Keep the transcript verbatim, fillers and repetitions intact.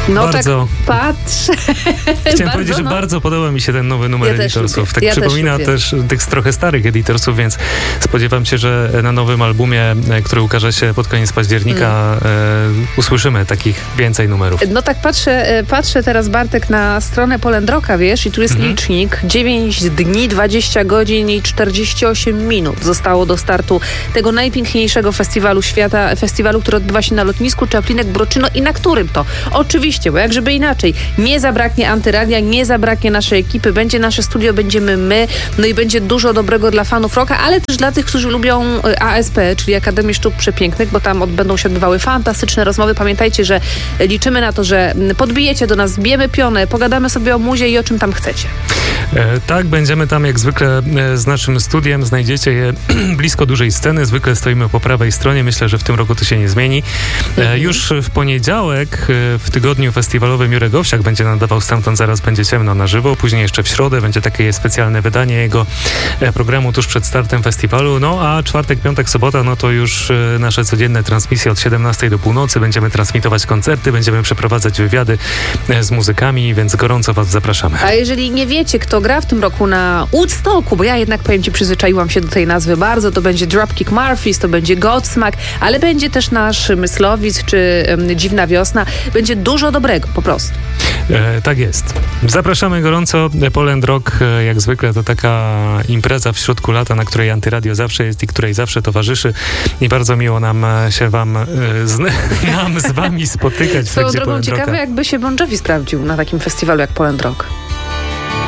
No bardzo. tak, patrzę. Chciałem bardzo, powiedzieć, że no. bardzo podoba mi się ten nowy numer Ja też Editorsów. lubię. Tak Ja przypomina też też, lubię. tych trochę starych Editorsów, więc spodziewam się, że na nowym albumie, e, który ukaże się pod koniec października, mm. e, usłyszymy takich więcej numerów. No tak patrzę, e, patrzę teraz, Bartek, na stronę Polendroka, wiesz, i tu jest Mhm. licznik. dziewięć dni, dwadzieścia godzin i czterdzieści osiem minut zostało do startu tego najpiękniejszego festiwalu świata, festiwalu, który odbywa się na lotnisku Czaplinek-Broczyno i na którym to? Oczywiście, bo jak żeby inaczej, nie zabraknie Antyradia, nie zabraknie naszej ekipy, będzie nasze studio, będziemy my, no i będzie dużo dobrego dla fanów rocka, ale też dla tych, którzy lubią A S P, czyli Akademię Sztuk Przepięknych, bo tam będą się odbywały fantastyczne rozmowy. Pamiętajcie, że liczymy na to, że podbijecie do nas, zbijemy pionę, pogadamy sobie o muzie i o czym tam chcecie. E, tak, będziemy tam jak zwykle e, z naszym studiem. Znajdziecie je blisko dużej sceny. Zwykle stoimy po prawej stronie. Myślę, że w tym roku to się nie zmieni. E, już w poniedziałek, e, w tygodniu festiwalowym, Jurek Owsiak będzie nadawał stamtąd Zaraz będzie ciemno na żywo. Później jeszcze w środę będzie takie specjalne wydanie jego e, programu tuż przed startem festiwalu. No a czwartek, piątek, sobota, no to już e, nasze codzienne transmisje od siedemnastej do północy. Będziemy transmitować koncerty, będziemy przeprowadzać wywiady e, z muzykami, więc gorąco was zapraszamy. A jeżeli nie wiecie, kto gra w tym roku na Woodstocku, bo ja jednak, powiem ci, przyzwyczaiłam się do tej nazwy bardzo, to będzie Dropkick Murphys, to będzie Godsmack, ale będzie też nasz Myslowic czy um, Dziwna Wiosna. Będzie dużo dobrego, po prostu. E, tak jest. Zapraszamy gorąco. Poland Rock, e, jak zwykle, to taka impreza w środku lata, na której Antyradio zawsze jest i której zawsze towarzyszy. I bardzo miło nam e, się wam, e, z, nam z wami spotykać. Swoją w drogą Poland ciekawe, Rocka. jakby się Bon Jovi sprawdził na takim festiwalu jak Poland Rock.